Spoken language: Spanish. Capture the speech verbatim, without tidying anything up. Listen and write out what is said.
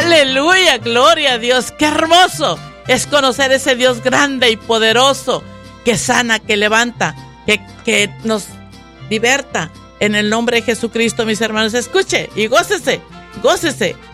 Aleluya, gloria a Dios. Qué hermoso es conocer ese Dios grande y poderoso que sana, que levanta, que, que nos liberta. En el nombre de Jesucristo, mis hermanos, escuche y gócese, gócese